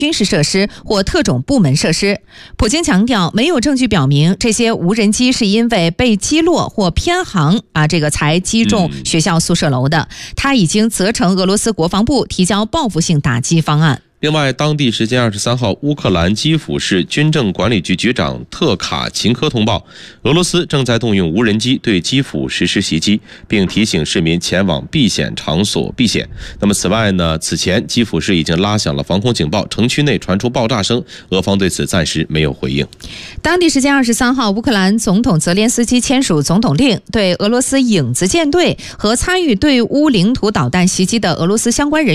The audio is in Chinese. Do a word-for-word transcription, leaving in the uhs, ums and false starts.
军事设施或特种部门设施。普京强调，没有证据表明这些无人机是因为被击落或偏航啊，这个才击中学校宿舍楼的。他已经责成俄罗斯国防部提交报复性打击方案。 另外，当地时间二十三号，乌克兰基辅市军政管理局局长特卡琴科通报，俄罗斯正在动用无人机对基辅实施袭击，并提醒市民前往避险场所避险。那么，此外呢，此前基辅市已经拉响了防空警报，城区内传出爆炸声，俄方对此暂时没有回应。 当地时间二十三号，乌克兰总统泽连斯基签署总统令，对俄罗斯影子舰队和参与对乌领土导弹袭击的俄罗斯相关人员